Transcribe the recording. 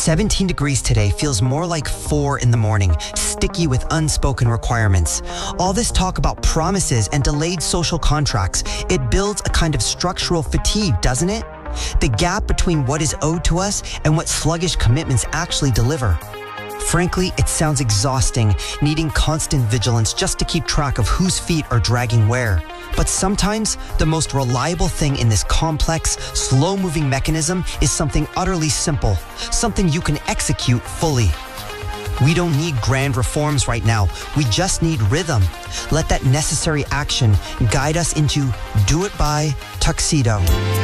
17 degrees today feels more like 4 in the morning, sticky with unspoken requirements. All this talk about promises and delayed social contracts, it builds a kind of structural fatigue, doesn't it? The gap between what is owed to us and what sluggish commitments actually deliver. Frankly, it sounds exhausting, needing constant vigilance just to keep track of whose feet are dragging where. But sometimes, the most reliable thing in this complex, slow-moving mechanism is something utterly simple, something you can execute fully. We don't need grand reforms right now. We just need rhythm. Let that necessary action guide us into Do It By Tuxedo.